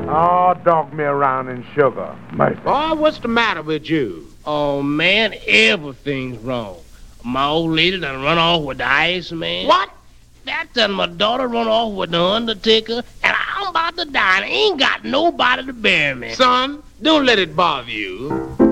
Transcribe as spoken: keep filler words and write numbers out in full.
Oh, dog me around in sugar. Maybe. Oh, what's the matter with you? Oh, man, everything's wrong. My old lady done run off with the ice man. What? That done my daughter run off with the undertaker, and I'm about to die, and ain't got nobody to bury me. Son, don't let it bother you.